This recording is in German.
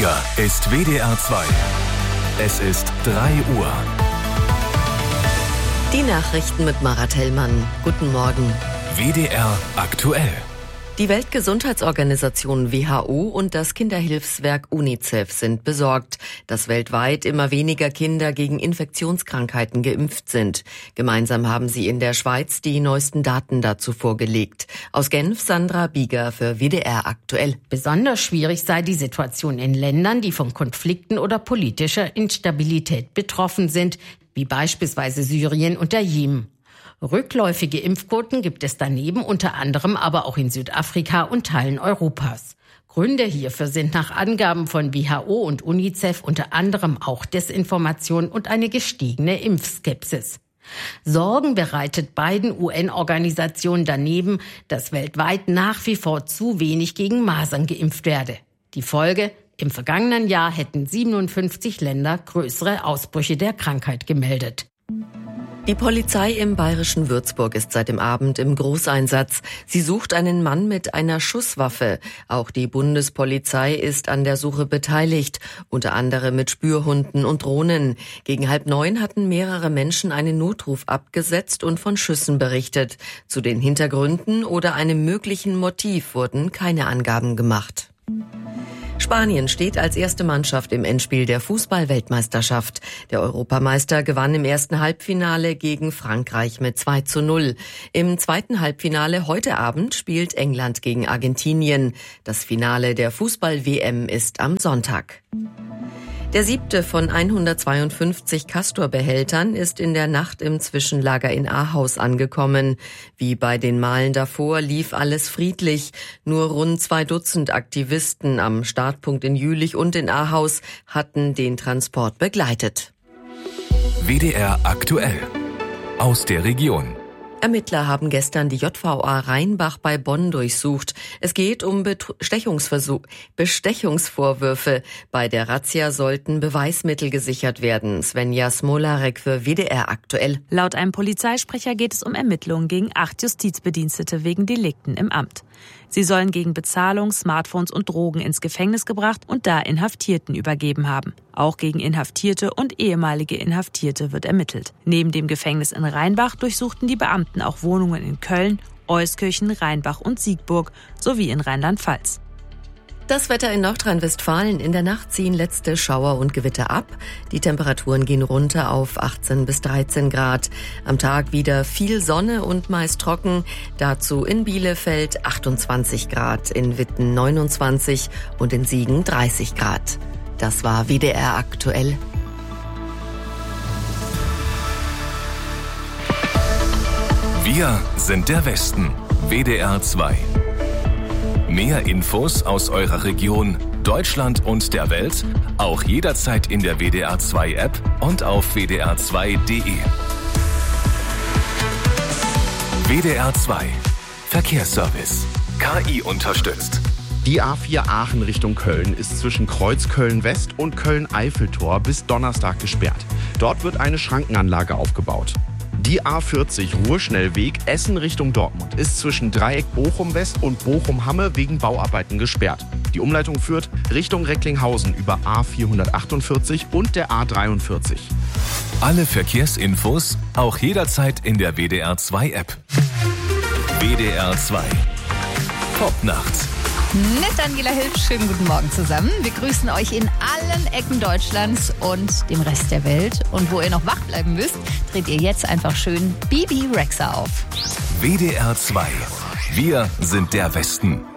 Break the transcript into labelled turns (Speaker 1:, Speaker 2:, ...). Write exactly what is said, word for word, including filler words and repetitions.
Speaker 1: Hier ist W D R zwei. Es ist drei Uhr.
Speaker 2: Die Nachrichten mit Marat Hellmann. Guten Morgen.
Speaker 1: W D R aktuell.
Speaker 2: Die Weltgesundheitsorganisation W H O und das Kinderhilfswerk UNICEF sind besorgt, dass weltweit immer weniger Kinder gegen Infektionskrankheiten geimpft sind. Gemeinsam haben sie in der Schweiz die neuesten Daten dazu vorgelegt. Aus Genf Sandra Bieger für W D R aktuell.
Speaker 3: Besonders schwierig sei die Situation in Ländern, die von Konflikten oder politischer Instabilität betroffen sind, wie beispielsweise Syrien und der Jemen. Rückläufige Impfquoten gibt es daneben unter anderem aber auch in Südafrika und Teilen Europas. Gründe hierfür sind nach Angaben von W H O und UNICEF unter anderem auch Desinformation und eine gestiegene Impfskepsis. Sorgen bereitet beiden U N-Organisationen daneben, dass weltweit nach wie vor zu wenig gegen Masern geimpft werde. Die Folge: Im vergangenen Jahr hätten siebenundfünfzig Länder größere Ausbrüche der Krankheit gemeldet.
Speaker 2: Die Polizei im bayerischen Würzburg ist seit dem Abend im Großeinsatz. Sie sucht einen Mann mit einer Schusswaffe. Auch die Bundespolizei ist an der Suche beteiligt, unter anderem mit Spürhunden und Drohnen. Gegen halb neun hatten mehrere Menschen einen Notruf abgesetzt und von Schüssen berichtet. Zu den Hintergründen oder einem möglichen Motiv wurden keine Angaben gemacht. Spanien steht als erste Mannschaft im Endspiel der Fußball-Weltmeisterschaft. Der Europameister gewann im ersten Halbfinale gegen Frankreich mit zwei zu null. Im zweiten Halbfinale heute Abend spielt England gegen Argentinien. Das Finale der Fußball-W M ist am Sonntag. Der siebte von hundertzweiundfünfzig Castor-Behältern ist in der Nacht im Zwischenlager in Ahaus angekommen. Wie bei den Malen davor lief alles friedlich. Nur rund zwei Dutzend Aktivisten am Startpunkt in Jülich und in Ahaus hatten den Transport begleitet.
Speaker 1: W D R aktuell. Aus der Region.
Speaker 2: Ermittler haben gestern die J V A Rheinbach bei Bonn durchsucht. Es geht um Bestechungsversuch, Bestechungsvorwürfe. Bei der Razzia sollten Beweismittel gesichert werden. Svenja Smolarek für W D R aktuell.
Speaker 4: Laut einem Polizeisprecher geht es um Ermittlungen gegen acht Justizbedienstete wegen Delikten im Amt. Sie sollen gegen Bezahlung Smartphones und Drogen ins Gefängnis gebracht und da Inhaftierten übergeben haben. Auch gegen Inhaftierte und ehemalige Inhaftierte wird ermittelt. Neben dem Gefängnis in Rheinbach durchsuchten die Beamten auch Wohnungen in Köln, Euskirchen, Rheinbach und Siegburg sowie in Rheinland-Pfalz.
Speaker 2: Das Wetter in Nordrhein-Westfalen: In der Nacht ziehen letzte Schauer und Gewitter ab. Die Temperaturen gehen runter auf achtzehn bis dreizehn Grad. Am Tag wieder viel Sonne und meist trocken. Dazu in Bielefeld achtundzwanzig Grad, in Witten neunundzwanzig und in Siegen dreißig Grad. Das war W D R aktuell.
Speaker 1: Wir sind der Westen. W D R zwei. Mehr Infos aus eurer Region, Deutschland und der Welt, auch jederzeit in der W D R zwei App und auf w d r zwei punkt d e. W D R zwei Verkehrsservice. K I unterstützt.
Speaker 5: Die A vier Aachen Richtung Köln ist zwischen Kreuzköln West und Köln-Eiffeltor bis Donnerstag gesperrt. Dort wird eine Schrankenanlage aufgebaut. Die A vierzig Ruhrschnellweg Essen Richtung Dortmund ist zwischen Dreieck Bochum West und Bochum-Hamme wegen Bauarbeiten gesperrt. Die Umleitung führt Richtung Recklinghausen über A vierhundertachtundvierzig und der A dreiundvierzig.
Speaker 1: Alle Verkehrsinfos auch jederzeit in der W D R zwei App. W D R zwei. Top-Nacht.
Speaker 6: Mit Angela Hilf, schönen guten Morgen zusammen. Wir grüßen euch in allen Ecken Deutschlands und dem Rest der Welt. Und wo ihr noch wach bleiben müsst, dreht ihr jetzt einfach schön Bibi Rexha auf.
Speaker 1: W D R zwei. Wir sind der Westen.